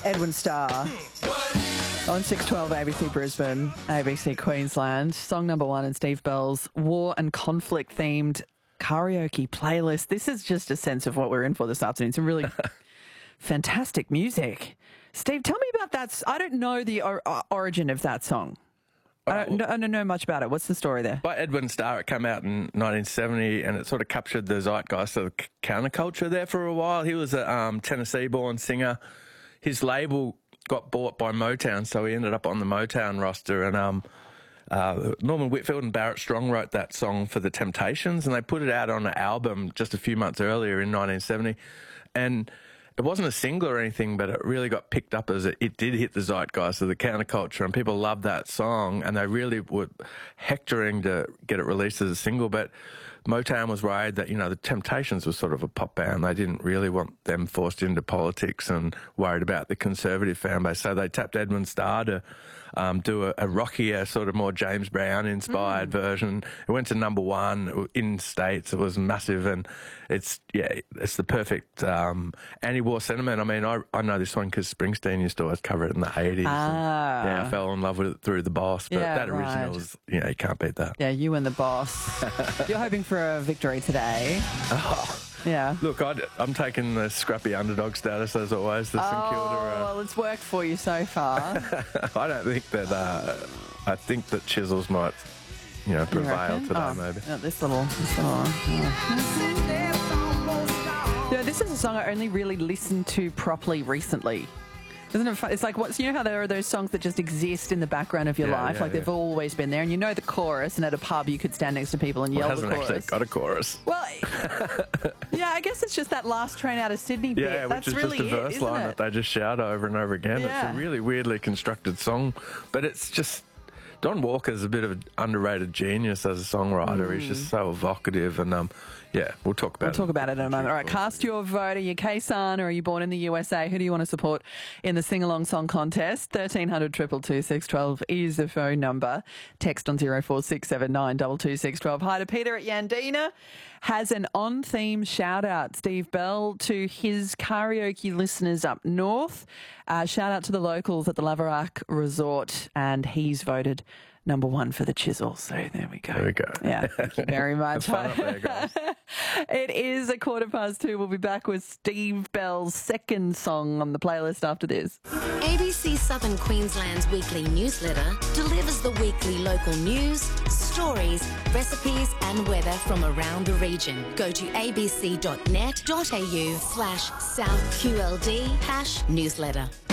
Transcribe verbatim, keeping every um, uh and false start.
Edwin Starr on six twelve A B C Brisbane, A B C Queensland. Song number one in Steve Bell's war and conflict themed karaoke playlist. This is just a sense of what we're in for this afternoon. Some really fantastic music. Steve, tell me about that. I don't know the or- origin of that song. I don't, I don't know much about it. What's the story there? By Edwin Starr, it came out in nineteen seventy, and it sort of captured the zeitgeist of the counterculture there for a while. He was a um, Tennessee-born singer. His label got bought by Motown, so he ended up on the Motown roster. And um, uh, Norman Whitfield and Barrett Strong wrote that song for the Temptations, and they put it out on an album just a few months earlier in nineteen seventy. And it wasn't a single or anything, but it really got picked up as it, it did hit the zeitgeist of the counterculture, and people loved that song, and they really were hectoring to get it released as a single. But Motown was worried that, you know, the Temptations was sort of a pop band. They didn't really want them forced into politics and worried about the conservative fan base. So they tapped Edwin Starr to um, do a, a rockier, sort of more James Brown-inspired mm. version. It went to number one in States. It was massive, and it's, yeah, it's the perfect um, anti-war sentiment. I mean, I, I know this one because Springsteen used to always cover it in the eighties. Ah. And, yeah, I fell in love with it through The Boss, but yeah, that original right. was, you know, you can't beat that. Yeah, you and The Boss. You're hoping for a victory today. Oh. Yeah. Look, I'd, I'm taking the scrappy underdog status as always. The St Oh, Kilda. Uh, well, it's worked for you so far. I don't think that. Uh, I think that Chisels might, you know, prevail today. Oh, maybe. yeah, this little. This little oh. Yeah, this is a song I only really listened to properly recently. Isn't it fun? It's like, what's, you know how there are those songs that just exist in the background of your yeah, life? yeah, like yeah. they've always been there, and you know the chorus, and at a pub you could stand next to people and Well, yell it the hasn't chorus. actually got a chorus. Well, yeah, I guess it's just that last train out of Sydney bit. Yeah, That's which is really just a verse it, line isn't that it? they just shout over and over again. Yeah. It's a really weirdly constructed song, but it's just... Don Walker's a bit of an underrated genius as a songwriter. Mm. He's just so evocative, and um, yeah, we'll talk about We'll it. talk about it in a moment. All right, cast your vote. Are you K-San or are you born in the U S A? Who do you want to support in the sing-along song contest? thirteen hundred, two two two, six one two is the phone number. Text on zero four six seven nine two two six one two. Hi to Peter at Yandina. Has an on-theme shout-out, Steve Bell, to his karaoke listeners up north. Uh, shout-out to the locals at the Laverack Resort, and he's voted number one for the Chisel. So there we go. There we go. Yeah, thank you very much. Have fun up there, guys. It is a quarter past two. We'll be back with Steve Bell's second song on the playlist after this. A B C Southern Queensland's weekly newsletter delivers the weekly local news, stories, recipes and weather from around the region. Go to abc.net.au slash southqld hash newsletter.